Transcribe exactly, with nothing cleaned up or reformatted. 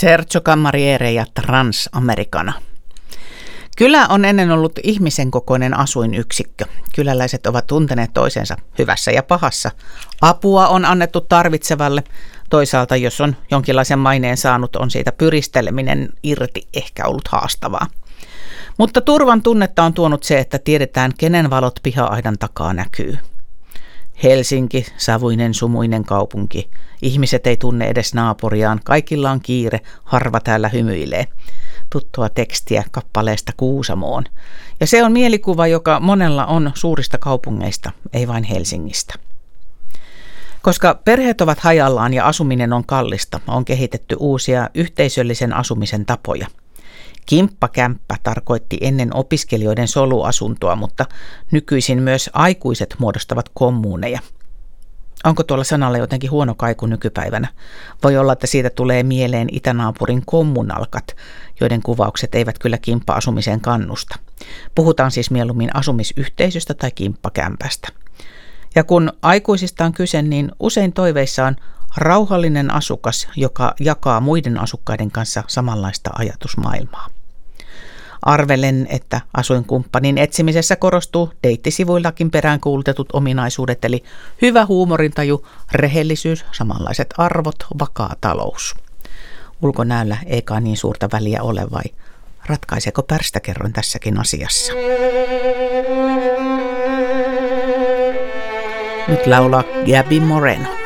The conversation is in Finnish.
Sergio Camariere ja Transamericana. Kylä on ennen ollut ihmisen kokoinen asuinyksikkö. Kyläläiset ovat tunteneet toisensa hyvässä ja pahassa. Apua on annettu tarvitsevalle. Toisaalta, jos on jonkinlaisen maineen saanut, on siitä pyristeleminen irti ehkä ollut haastavaa. Mutta turvan tunnetta on tuonut se, että tiedetään, kenen valot piha-aidan takaa näkyy. Helsinki, savuinen sumuinen kaupunki. Ihmiset ei tunne edes naapuriaan. Kaikilla on kiire, harva täällä hymyilee. Tuttua tekstiä kappaleesta Kuusamoon. Ja se on mielikuva, joka monella on suurista kaupungeista, ei vain Helsingistä. Koska perheet ovat hajallaan ja asuminen on kallista, on kehitetty uusia yhteisöllisen asumisen tapoja. Kimppakämppä tarkoitti ennen opiskelijoiden soluasuntoa, mutta nykyisin myös aikuiset muodostavat kommuuneja. Onko tuolla sanalla jotenkin huono kaiku nykypäivänä? Voi olla, että siitä tulee mieleen itänaapurin kommunalkat, joiden kuvaukset eivät kyllä kimppa-asumiseen kannusta. Puhutaan siis mieluummin asumisyhteisöstä tai kimppakämpästä. Ja kun aikuisista on kyse, niin usein toiveissa on rauhallinen asukas, joka jakaa muiden asukkaiden kanssa samanlaista ajatusmaailmaa. Arvelen, että asuinkumppanin etsimisessä korostuu deittisivuillakin peräänkuulutetut ominaisuudet, eli hyvä huumorintaju, rehellisyys, samanlaiset arvot, vakaa talous. Ulkonäöllä ei kai niin suurta väliä ole, vai ratkaiseeko pärstäkerroin tässäkin asiassa? Nyt laulaa Gaby Moreno.